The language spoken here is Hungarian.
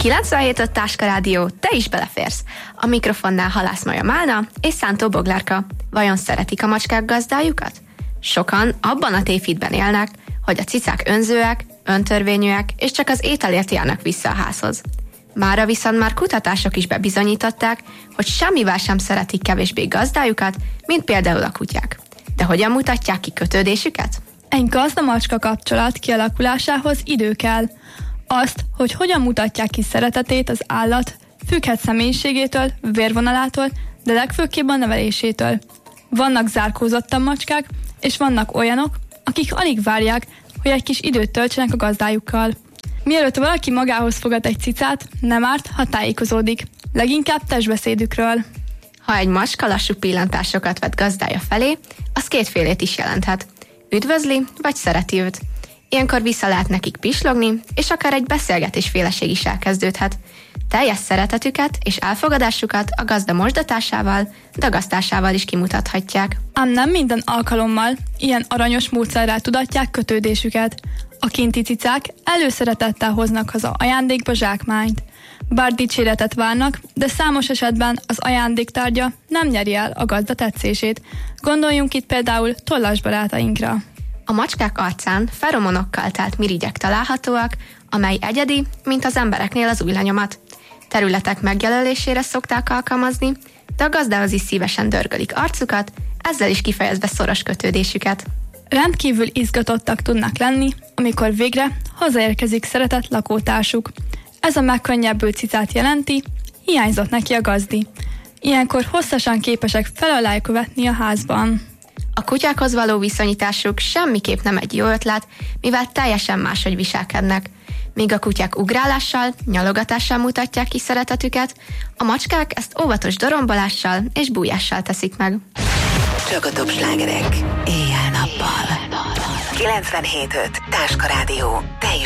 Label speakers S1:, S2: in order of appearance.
S1: 97.5 Táska Rádió, te is beleférsz. A mikrofonnál Halász Maja Málna és Szántó Boglárka. Vajon szeretik a macskák gazdájukat? Sokan abban a tévhitben élnek, hogy a cicák önzőek, öntörvényűek, és csak az ételért járnak vissza a házhoz. Mára viszont már kutatások is bebizonyították, hogy semmivel sem szeretik kevésbé gazdájukat, mint például a kutyák. De hogyan mutatják ki kötődésüket?
S2: Egy gazda-macska kapcsolat kialakulásához idő kell. Azt, hogy hogyan mutatják ki szeretetét az állat, függhet személyiségétől, vérvonalától, de legfőképp a nevelésétől. Vannak zárkózottan macskák, és vannak olyanok, akik alig várják, hogy egy kis időt töltsenek a gazdájukkal. Mielőtt valaki magához fogad egy cicát, nem árt, ha tájékozódik. Leginkább testbeszédükről.
S1: Ha egy macska lassú pillantásokat vet gazdája felé, az kétfélét is jelenthet. Üdvözli, vagy szereti őt. Ilyenkor vissza lehet nekik pislogni, és akár egy beszélgetésféleség is elkezdődhet. Teljes szeretetüket és elfogadásukat a gazda mosdatásával, dagasztásával is kimutathatják.
S2: Ám nem minden alkalommal ilyen aranyos módszerrel tudatják kötődésüket. A kinti cicák előszeretettel hoznak haza ajándékba zsákmányt. Bár dicséretet várnak, de számos esetben az ajándéktárgya nem nyeri el a gazda tetszését. Gondoljunk itt például tollasbarátainkra.
S1: A macskák arcán feromonokkal telt mirigyek találhatóak, amely egyedi, mint az embereknél az ujjlenyomat. Területek megjelölésére szokták alkalmazni, de a gazdához is szívesen dörgölik arcukat, ezzel is kifejezve szoros kötődésüket.
S2: Rendkívül izgatottak tudnak lenni, amikor végre hazaérkezik szeretett lakótársuk. Ez a megkönnyebbült cicát jelenti, hiányzott neki a gazdi. Ilyenkor hosszasan képesek fel alá követni a házban.
S1: A kutyákhoz való viszonyításuk semmiképp nem egy jó ötlet, mivel teljesen máshogy viselkednek. Míg a kutyák ugrálással, nyalogatással mutatják ki szeretetüket, a macskák ezt óvatos dorombolással és bújással teszik meg.
S3: Csak a top slágerek éjjel-nappal. 97.5 Táska Rádió. Te is